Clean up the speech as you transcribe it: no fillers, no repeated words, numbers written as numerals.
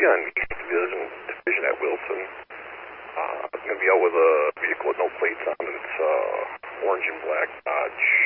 got an East Division at Wilson. It's going to be out with a vehicle with no plates on it. It's orange and black Dodge